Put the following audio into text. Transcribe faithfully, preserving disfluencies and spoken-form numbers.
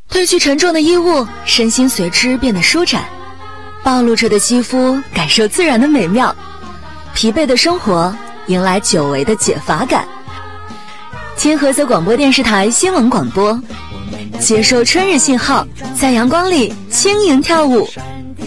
褪去沉重的衣物，身心随之变得舒展，暴露着的肌肤感受自然的美妙，疲惫的生活迎来久违的解乏感。天菏泽广播电视台新闻广播，接受春日信号，在阳光里轻盈跳舞。